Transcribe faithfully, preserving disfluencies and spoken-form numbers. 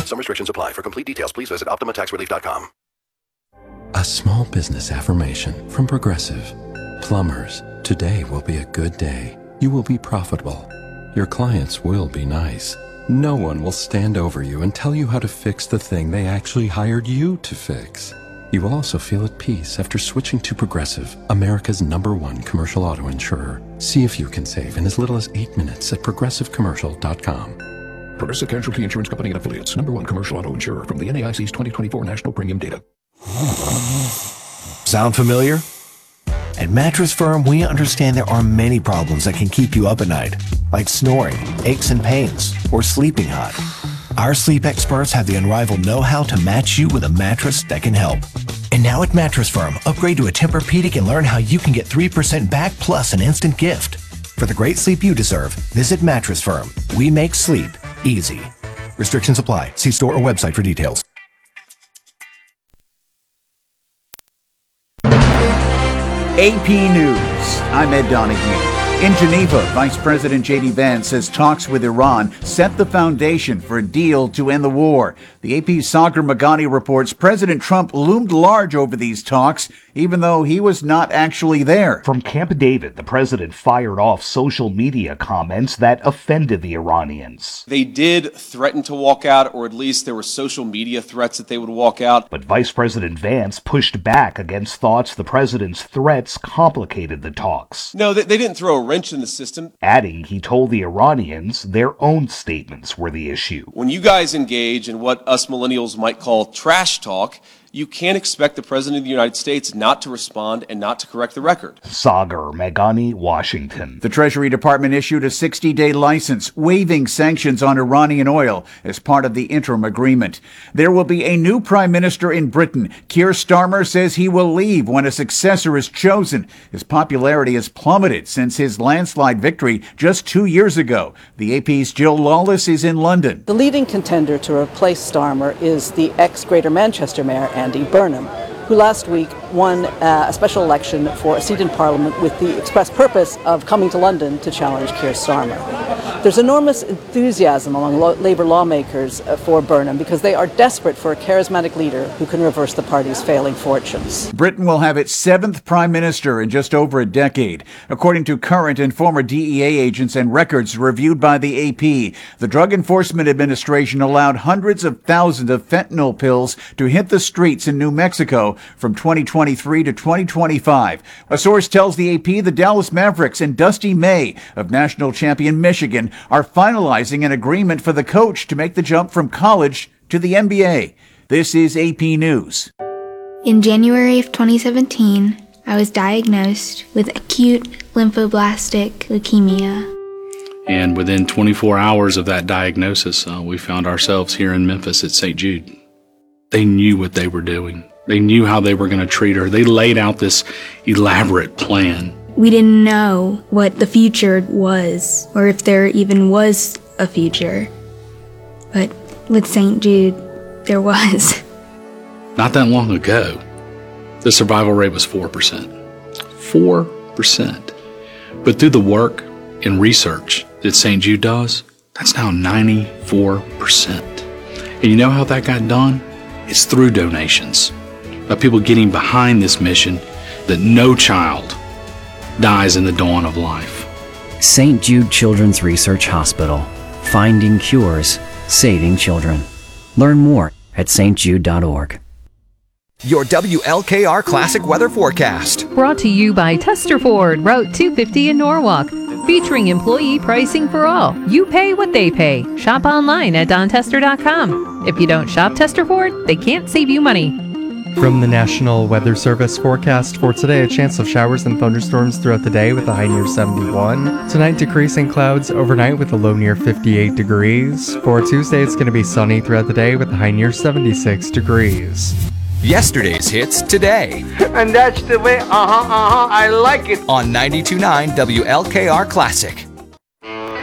Some restrictions apply. For complete details, please visit Optima Tax Relief dot com. A small business affirmation from Progressive. Plumbers, today will be a good day. You will be profitable. Your clients will be nice. No one will stand over you and tell you how to fix the thing they actually hired you to fix. You will also feel at peace after switching to Progressive, America's number one commercial auto insurer. See if you can save in as little as eight minutes at progressive commercial dot com. Progressive Casualty Insurance Company and Affiliates, number one commercial auto insurer from the N A I C's twenty twenty-four National Premium Data. Sound familiar? At Mattress Firm, we understand there are many problems that can keep you up at night, like snoring, aches and pains, or sleeping hot. Our sleep experts have the unrivaled know-how to match you with a mattress that can help. And now at Mattress Firm, upgrade to a Tempur-Pedic and learn how you can get three percent back plus an instant gift. For the great sleep you deserve, visit Mattress Firm. We make sleep easy. Restrictions apply. See store or website for details. A P News. I'm Ed Donahue. In Geneva, Vice President J D Vance says talks with Iran set the foundation for a deal to end the war. The A P's Sagar Meghani reports President Trump loomed large over these talks, even though he was not actually there. From Camp David, the president fired off social media comments that offended the Iranians. They did threaten to walk out, or at least there were social media threats that they would walk out. But Vice President Vance pushed back against thoughts the president's threats complicated the talks. No, they, they didn't throw a wrench in the system. Adding he told the Iranians their own statements were the issue. When you guys engage in what us millennials might call trash talk, you can't expect the President of the United States not to respond and not to correct the record. Sagar Meghani, Washington. The Treasury Department issued a sixty-day license waiving sanctions on Iranian oil as part of the interim agreement. There will be a new prime minister in Britain. Keir Starmer says he will leave when a successor is chosen. His popularity has plummeted since his landslide victory just two years ago. The A P's Jill Lawless is in London. The leading contender to replace Starmer is the ex-Greater Manchester mayor, Andy Burnham, who last week won uh, a special election for a seat in Parliament with the express purpose of coming to London to challenge Keir Starmer. There's enormous enthusiasm among lo- Labour lawmakers uh, for Burnham because they are desperate for a charismatic leader who can reverse the party's failing fortunes. Britain will have its seventh prime minister in just over a decade. According to current and former D E A agents and records reviewed by the A P, the Drug Enforcement Administration allowed hundreds of thousands of fentanyl pills to hit the streets in New Mexico from twenty twenty-three to twenty twenty-five. A source tells the A P the Dallas Mavericks and Dusty May of national champion Michigan are finalizing an agreement for the coach to make the jump from college to the N B A. This is A P News. In January of twenty seventeen, I was diagnosed with acute lymphoblastic leukemia. And within twenty-four hours of that diagnosis, uh, we found ourselves here in Memphis at Saint Jude. They knew what they were doing. They knew how they were going to treat her. They laid out this elaborate plan. We didn't know what the future was, or if there even was a future. But with Saint Jude, there was. Not that long ago, the survival rate was four percent. four percent. But through the work and research that Saint Jude does, that's now ninety-four percent. And you know how that got done? It's through donations, by people getting behind this mission that no child dies in the dawn of life. Saint Jude Children's Research Hospital. Finding cures, saving children. Learn more at s t jude dot org. Your W L K R Classic Weather Forecast. Brought to you by Tester Ford, Route two fifty in Norwalk. Featuring employee pricing for all. You pay what they pay. Shop online at don tester dot com. If you don't shop Tester Ford, they can't save you money. From the National Weather Service forecast for today, a chance of showers and thunderstorms throughout the day with a high near seventy-one. Tonight, decreasing clouds overnight with a low near fifty-eight degrees. For Tuesday, it's going to be sunny throughout the day with a high near seventy-six degrees. Yesterday's hits today. And that's the way, uh-huh, uh-huh, I like it. On ninety-two point nine W L K R Classic.